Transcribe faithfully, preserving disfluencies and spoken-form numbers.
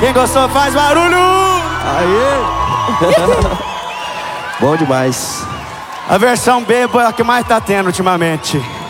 Quem gostou faz barulho! Aê! Bom demais. A versão B é a que mais tá tendo ultimamente.